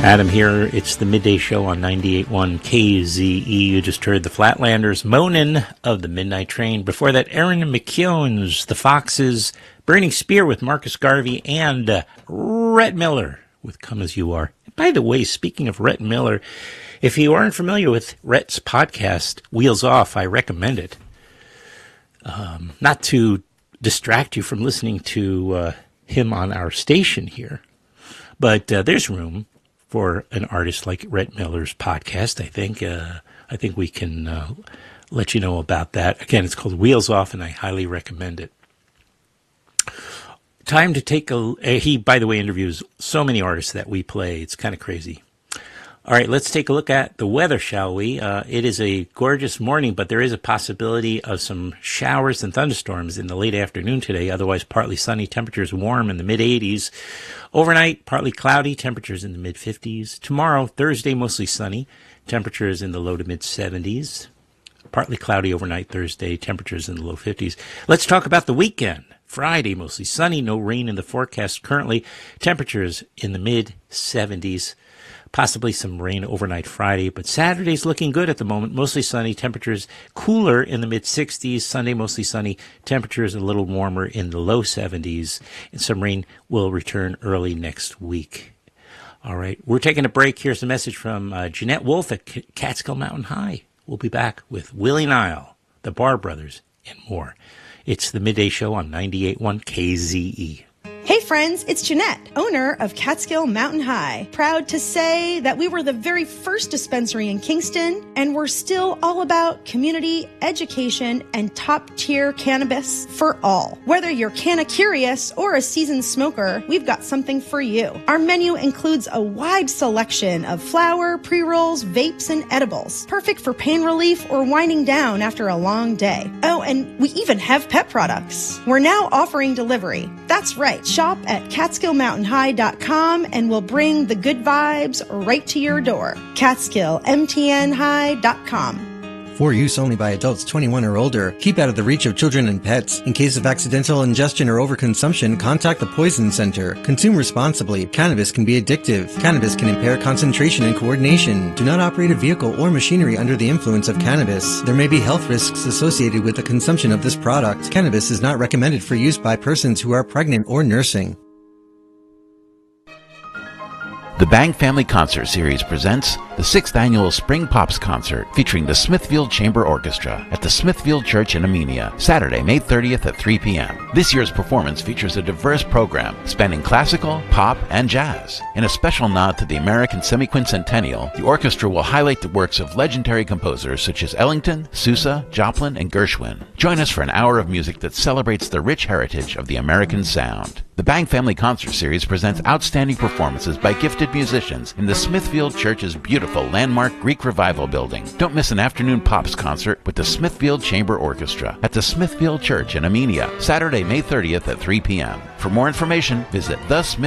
Adam here. It's the Midday Show on 98.1 KZE. You just heard the Flatlanders, Moanin' of the Midnight Train. Before that, Aaron McKeown's The Foxes, Burning Spear with Marcus Garvey, and Rhett Miller with Come As You Are. By the way, speaking of Rhett Miller, if you aren't familiar with Rhett's podcast, Wheels Off, I recommend it. Not to distract you from listening to him on our station here, but there's room for an artist like Rhett Miller's podcast. I think we can let you know about that. Again, it's called Wheels Off, and I highly recommend it. Time to take he, by the way, interviews so many artists that we play. It's kind of crazy. All right, let's take a look at the weather, shall we? It is a gorgeous morning, but there is a possibility of some showers and thunderstorms in the late afternoon today. Otherwise, partly sunny, temperatures warm in the mid-80s. Overnight, partly cloudy, temperatures in the mid-50s. Tomorrow, Thursday, mostly sunny, temperatures in the low to mid-70s. Partly cloudy overnight Thursday, temperatures in the low 50s. Let's talk about the weekend. Friday, mostly sunny, no rain in the forecast currently. Temperatures in the mid-70s. Possibly some rain overnight Friday, but Saturday's looking good at the moment. Mostly sunny, temperatures cooler in the mid-60s. Sunday, mostly sunny, temperatures a little warmer in the low 70s. And some rain will return early next week. All right, we're taking a break. Here's a message from Jeanette Wolf at Catskill Mountain High. We'll be back with Willie Nile, the Barr Brothers, and more. It's the Midday Show on 98.1 KZE. Hey friends, it's Jeanette, owner of Catskill Mountain High. Proud to say that we were the very first dispensary in Kingston, and we're still all about community, education, and top-tier cannabis for all. Whether you're canna-curious or a seasoned smoker, we've got something for you. Our menu includes a wide selection of flower, pre-rolls, vapes, and edibles. Perfect for pain relief or winding down after a long day. Oh, and we even have pet products. We're now offering delivery. That's right. Shop at CatskillMountainHigh.com and we'll bring the good vibes right to your door. CatskillMTNHigh.com. For use only by adults 21 or older. Keep out of the reach of children and pets. In case of accidental ingestion or overconsumption, contact the Poison Center. Consume responsibly. Cannabis can be addictive. Cannabis can impair concentration and coordination. Do not operate a vehicle or machinery under the influence of cannabis. There may be health risks associated with the consumption of this product. Cannabis is not recommended for use by persons who are pregnant or nursing. The Bang Family Concert Series presents the 6th Annual Spring Pops Concert featuring the Smithfield Chamber Orchestra at the Smithfield Church in Amenia, Saturday, May 30th at 3 p.m. This year's performance features a diverse program spanning classical, pop, and jazz. In a special nod to the American semi-quincentennial, the orchestra will highlight the works of legendary composers such as Ellington, Sousa, Joplin, and Gershwin. Join us for an hour of music that celebrates the rich heritage of the American sound. The Bang Family Concert Series presents outstanding performances by gifted musicians in the Smithfield Church's beautiful landmark Greek Revival building. Don't miss an afternoon pops concert with the Smithfield Chamber Orchestra at the Smithfield Church in Amenia, Saturday, May 30th at 3 p.m. For more information, visit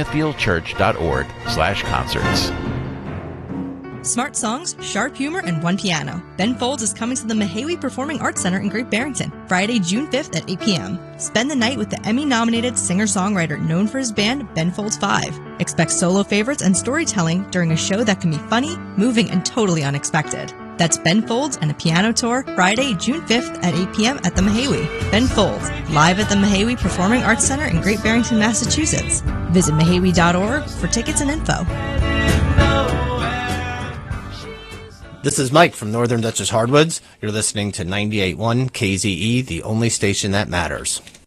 thesmithfieldchurch.org/concerts. Smart songs, sharp humor, and one piano. Ben Folds is coming to the Mahawi Performing Arts Center in Great Barrington, Friday, June 5th at 8 p.m. Spend the night with the Emmy-nominated singer-songwriter known for his band, Ben Folds 5. Expect solo favorites and storytelling during a show that can be funny, moving, and totally unexpected. That's Ben Folds and a piano tour, Friday, June 5th at 8 p.m. at the Mahawi. Ben Folds, live at the Mahawi Performing Arts Center in Great Barrington, Massachusetts. Visit mahawi.org for tickets and info. This is Mike from Northern Dutchess Hardwoods. You're listening to 98.1 KZE, the only station that matters.